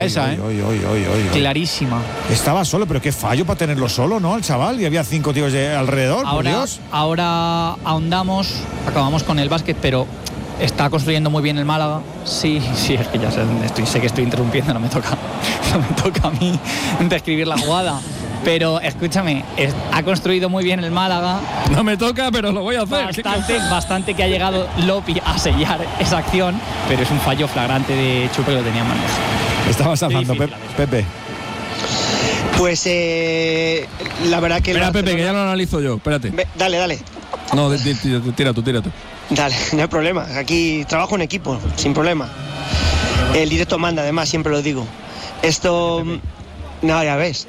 Esa, clarísima. Estaba solo, pero qué fallo para tenerlo solo, ¿no? El chaval, y había 5 tíos alrededor, por Dios. Ahora ahondamos, acabamos con el básquet, pero está construyendo muy bien el Málaga. Sí, es que ya sé que estoy interrumpiendo, no me toca a mí describir la jugada. Pero escúchame, ha construido muy bien el Málaga. No me toca, pero lo voy a hacer. Bastante que ha llegado Lopi a sellar esa acción, pero es un fallo flagrante de Chupe que lo tenía en bandeja. Estabas hablando, Pepe. Pues la verdad que... Espera, Pepe, que ya lo analizo yo, espérate. Dale. No, tira tú. Dale, no hay problema. Aquí trabajo en equipo, sin problema. El directo manda, además, siempre lo digo. Esto... No, ya ves.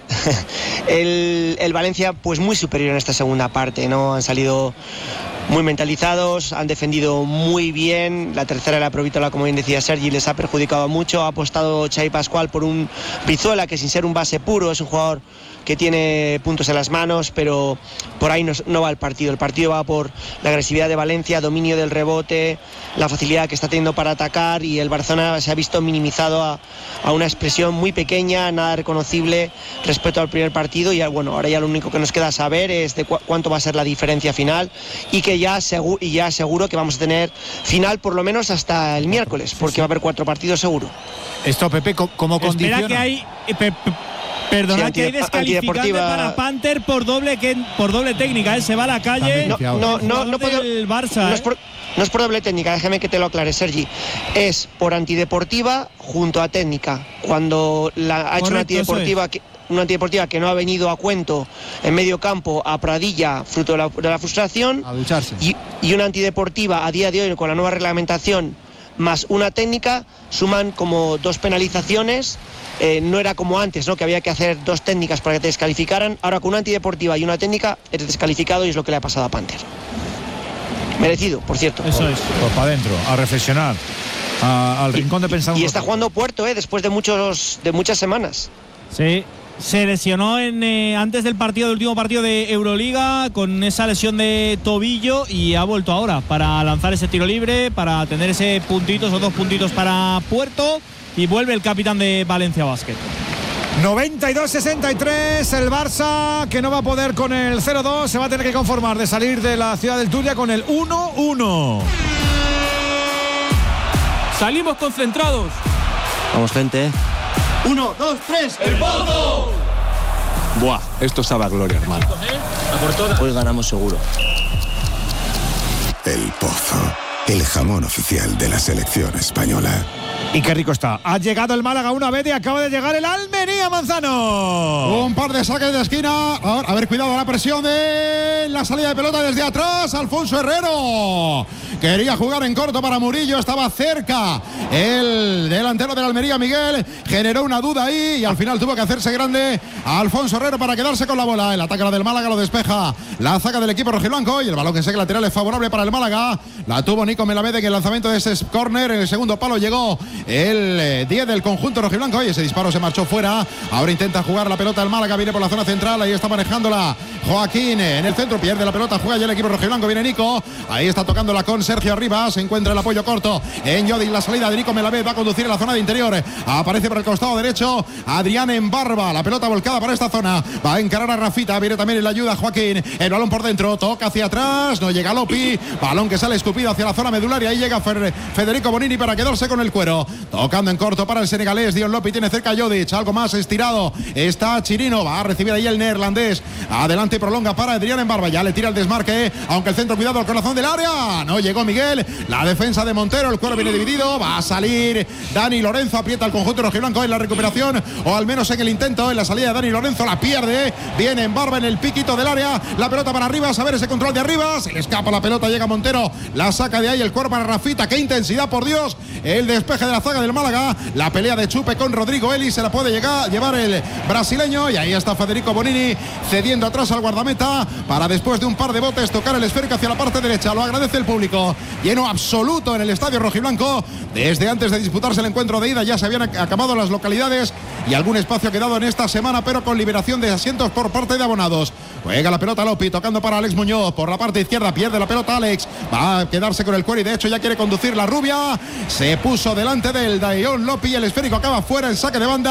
El Valencia, pues muy superior en esta segunda parte, ¿no? Han salido muy mentalizados, han defendido muy bien. La tercera, la Provítola, como bien decía Sergi, les ha perjudicado mucho. Ha apostado Xavi Pascual por un Brizuela, que sin ser un base puro, es un jugador que tiene puntos en las manos, pero por ahí no va el partido. El partido va por la agresividad de Valencia, dominio del rebote, la facilidad que está teniendo para atacar, y el Barcelona se ha visto minimizado a una expresión muy pequeña, nada reconocible respecto al primer partido. Y bueno, ahora ya lo único que nos queda saber es de cuánto va a ser la diferencia final, y que ya seguro que vamos a tener final por lo menos hasta el miércoles, porque va a haber 4 partidos seguro. Esto, Pepe, ¿cómo condiciona? Espera que hay... Perdona, que hay descalificante para Panther por doble técnica, se va a la calle. No puedo, el Barça. No es por doble técnica, déjame que te lo aclare, Sergi. Es por antideportiva junto a técnica. Cuando ha hecho una antideportiva que no ha venido a cuento en medio campo a Pradilla, fruto de la frustración, a ducharse. Y una antideportiva a día de hoy con la nueva reglamentación más una técnica, suman como 2 penalizaciones. No era como antes, ¿no? Que había que hacer 2 técnicas para que te descalificaran. Ahora con una antideportiva y una técnica eres descalificado, y es lo que le ha pasado a Panther. Merecido, por cierto. Eso es. Pues para adentro, a reflexionar, al rincón de pensar. Y está jugando Puerto, después de muchas semanas. Sí. Se lesionó antes del último partido de Euroliga con esa lesión de tobillo, y ha vuelto ahora para lanzar ese tiro libre, para tener ese puntito, esos 2 puntitos para Puerto, y vuelve el capitán de Valencia Basket. 92-63, el Barça, que no va a poder con el 0-2, se va a tener que conformar de salir de la ciudad del Turia con el 1-1. Salimos concentrados. Vamos, gente. 1, 2, 3, ¡el Pozo! Buah, esto sabe a gloria, hermano. Hoy ganamos seguro. El Pozo, el jamón oficial de la selección española. Y qué rico está. Ha llegado el Málaga una vez y acaba de llegar el Almería, Manzano. Un par de saques de esquina. A ver, cuidado, la presión de la salida de pelota desde atrás. Alfonso Herrero quería jugar en corto para Murillo, estaba cerca el delantero del Almería, Miguel. Generó una duda ahí y al final tuvo que hacerse grande a Alfonso Herrero para quedarse con la bola. El ataque del Málaga lo despeja la zaga del equipo rojiblanco, y el balón que segue lateral es favorable para el Málaga. La tuvo Nico Melavede en el lanzamiento de ese córner. En el segundo palo llegó el 10 del conjunto rojiblanco, y ese disparo se marchó fuera. Ahora intenta jugar la pelota el Málaga, viene por la zona central, ahí está manejándola Joaquín en el centro, pierde la pelota, juega ya el equipo rojiblanco, viene Nico, ahí está tocándola con Sergio Arribas, se encuentra el apoyo corto en Yodi, la salida de Nico Melaved, va a conducir en la zona de interior, aparece por el costado derecho Adrián en Barba, la pelota volcada para esta zona, va a encarar a Rafita, viene también en la ayuda Joaquín, el balón por dentro, toca hacia atrás, no llega Lopi, balón que sale escupido hacia la zona medular, y ahí llega Federico Bonini para quedarse con el cuero, tocando en corto para el senegalés, Dion Lopi tiene cerca a Jodic, algo más estirado, está Chirino, va a recibir ahí el neerlandés, adelante prolonga para Adrián en Barba, ya le tira el desmarque, aunque el centro, cuidado al corazón del área, no llegó Miguel, la defensa de Montero, el cuero viene dividido, va a salir Dani Lorenzo, aprieta el conjunto rojiblanco en la recuperación, o al menos en el intento, en la salida de Dani Lorenzo, la pierde, viene en Barba en el piquito del área, la pelota para Arribas, a ver ese control de Arribas, se le escapa la pelota, llega Montero, la saca de ahí, el cuero para Rafita, qué intensidad, por Dios, el despeje de la zaga del Málaga, la pelea de Chupe con Rodrigo Eli, se la puede llevar el brasileño, y ahí está Federico Bonini cediendo atrás al guardameta para, después de un par de botes, tocar el esférico hacia la parte derecha. Lo agradece el público, lleno absoluto en el estadio rojiblanco. Desde antes de disputarse el encuentro de ida ya se habían acabado las localidades y algún espacio ha quedado en esta semana, pero con liberación de asientos por parte de abonados. Juega la pelota Lopi, tocando para Alex Muñoz. Por la parte izquierda pierde la pelota Alex. Va a quedarse con el cuero y de hecho ya quiere conducir la rubia. Se puso delante del Daion Lopi. El esférico acaba fuera en saque de banda.